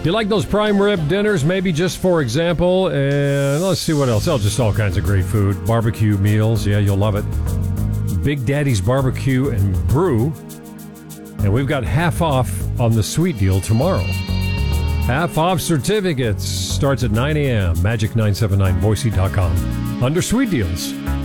You like those prime rib dinners, maybe just for example, and let's see what else. Oh, just all kinds of great food. Barbecue meals, yeah, you'll love it. Big Daddy's Barbecue and Brew. And we've got half off on the sweet deal tomorrow. Half off certificates starts at 9 a.m. Magic979Boise.com. Under sweet deals.